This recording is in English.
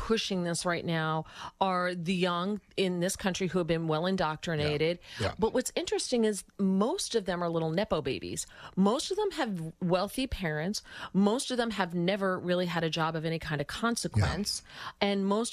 pushing this right now are the young in this country who have been well indoctrinated. Yeah. But what's interesting is most of them are little Nepo babies. Most of them have wealthy parents. Most of them have never really had a job of any kind of consequence. And most